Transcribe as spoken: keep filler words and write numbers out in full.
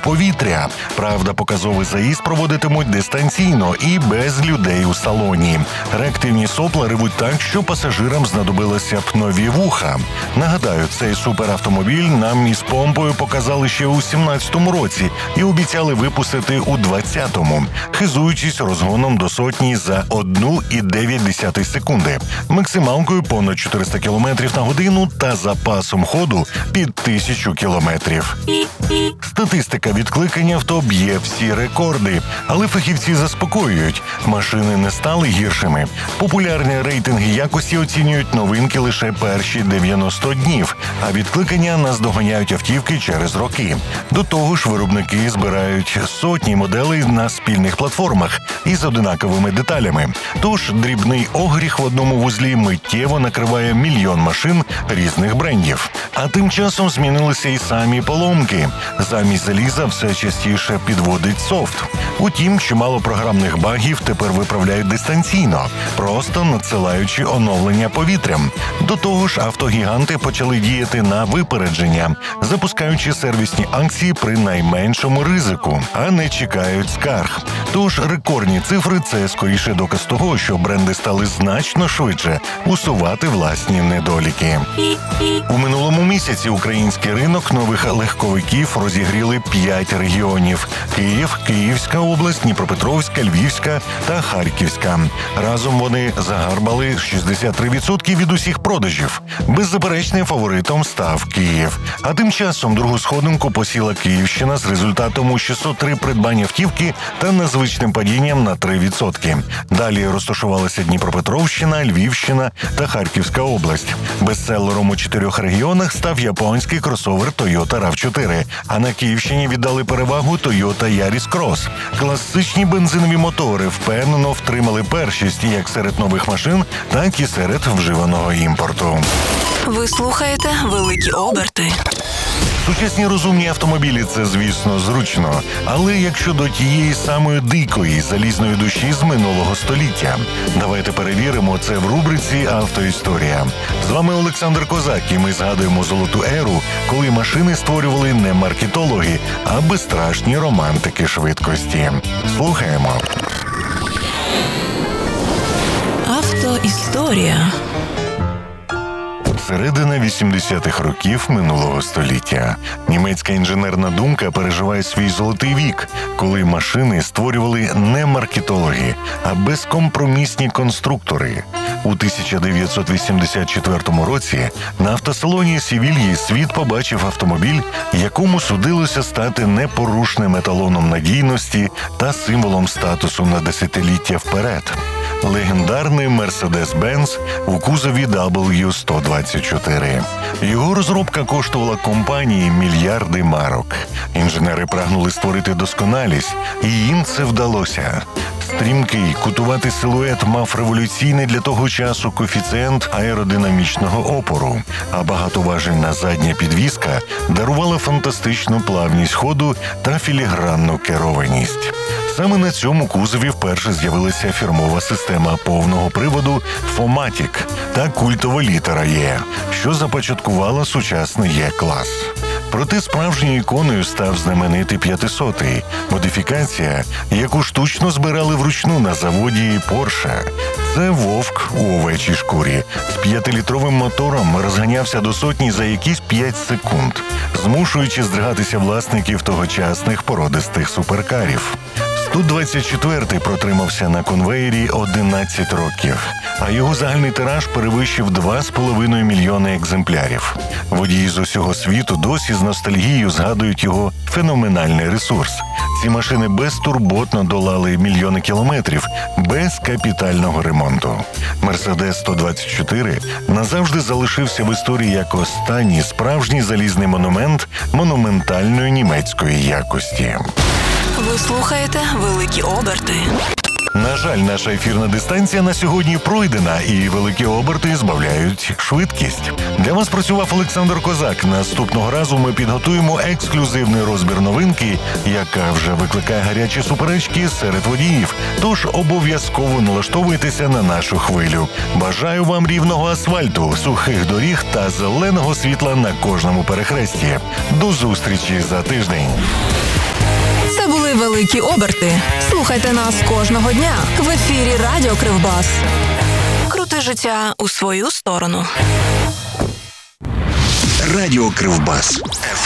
повітря. Правда, показовий заїзд проводитимуть дистанційно і без людей у салоні. Реактивні сопла ревуть так, що пасажирам знадобилося б нові вуха. Нагадаю, цей суперавтомобіль нам із помпою показали ще у сімнадцятому році і обіцяли випустити у двадцятому, хизуючись розгоном до сотні за одну цілу дев'ять десятих секунди, максималкою понад чотириста кілометрів на годину та запасом ходу під тисячу кілометрів. Статистика відкликань авто б'є всі рекорди, але фахівці заспокоюють – машини не стали гіршими. Популярні рейтинги якості оцінюють новинки лише перші дев'яносто днів, а відкликання наздоганяють автівки через роки. До того ж, виробники збирають сотні моделей на спільних платформах із одинаковими деталями. Тож дрібний огріх в одному вузлі миттєво накриває мільйон машин різних брендів. А тим часом змінилися і самі поломки. Замість заліза все частіше підводить софт. Утім, чимало програмних багів тепер виправляють дистанційно, просто надсилаючи оновлення повітрям. До того ж, автогіганти почали діяти на випередження, запускаючи сервісні акції при найменшому ризику, а не чекають скарг. Тож рекордні цифри – це скоріше доказ того, що бренди стали значно швидше усувати власні недоліки. У минулому місяці український ринок нових легковиків розігріли п'ять регіонів – Київ, Київська область, Дніпропетровська, Львівська та Харківська. Разом вони загарбали шістдесят три відсотки від усіх продажів. Беззаперечним фаворитом став Київ. А тим часом другу сходинку посіла Київщина з результатом у шістсот три придбання автівки та незвичним падінням на три відсотки. Далі розташувалися Дніпропетровщина, Львівщина та Харківська область. Бестселером у чотирьох регіонах став японський кросовер Toyota рав чотири, а на Київщині віддали перевагу Toyota Yaris Cross. Класичні бензинові мотори впевнено втримали першість як серед нових машин, так і серед вживаного імпорту. Ви слухаєте «Великі оберти». Сучасні розумні автомобілі – це, звісно, зручно. Але як щодо тієї самої дикої залізної душі з минулого століття? Давайте перевіримо це в рубриці «Автоісторія». З вами Олександр Козак, і ми згадуємо золоту еру, коли машини створювали не маркетологи, а безстрашні романтики швидкості. Слухаємо. Автоісторія. Середина вісімдесятих років минулого століття. Німецька інженерна думка переживає свій золотий вік, коли машини створювали не маркетологи, а безкомпромісні конструктори. У тисяча дев'ятсот вісімдесят четвертому році на автосалоні Севільї світ побачив автомобіль, якому судилося стати непорушним еталоном надійності та символом статусу на десятиліття вперед. Легендарний Mercedes-Benz у кузові дабл ю сто двадцять чотири. Його розробка коштувала компанії мільярди марок. Інженери прагнули створити досконалість, і їм це вдалося. Стрімкий, кутуватий силует мав революційний для того часу коефіцієнт аеродинамічного опору, а багатоважельна задня підвіска дарувала фантастичну плавність ходу та філігранну керованість. Саме на цьому кузові вперше з'явилася фірмова система повного приводу «Фоматік» та культова літера «Є», що започаткувала сучасний «Є-клас». Проте справжньою іконою став знаменитий п'ятисотий – модифікація, яку штучно збирали вручну на заводі Porsche. Це вовк у овечій шкурі. З п'ятилітровим мотором розганявся до сотні за якісь п'ять секунд, змушуючи здригатися власників тогочасних породистих суперкарів. сто двадцять четвертий протримався на конвеєрі одинадцять років, а його загальний тираж перевищив два з половиною мільйони екземплярів. Водії з усього світу досі з ностальгією згадують його феноменальний ресурс. Ці машини безтурботно долали мільйони кілометрів без капітального ремонту. Mercedes сто двадцять чотири назавжди залишився в історії як останній справжній залізний монумент монументальної німецької якості. Ви слухаєте «Великі оберти». На жаль, наша ефірна дистанція на сьогодні пройдена, і великі оберти збавляють швидкість. Для вас працював Олександр Козак. Наступного разу ми підготуємо ексклюзивний розбір новинки, яка вже викликає гарячі суперечки серед водіїв. Тож обов'язково налаштовуйтеся на нашу хвилю. Бажаю вам рівного асфальту, сухих доріг та зеленого світла на кожному перехресті. До зустрічі за тиждень. Великі оберти. Слухайте нас кожного дня в ефірі Радіо Кривбас. Крути життя у свою сторону. Радіо Кривбас. еф